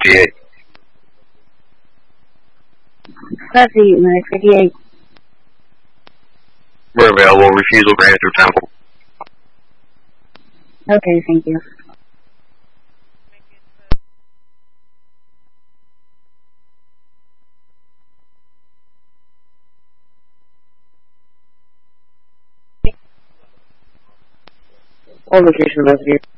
38. Copy, Mark 38. We're available. Refusal granted through Temple. Okay, thank you. All location investigated.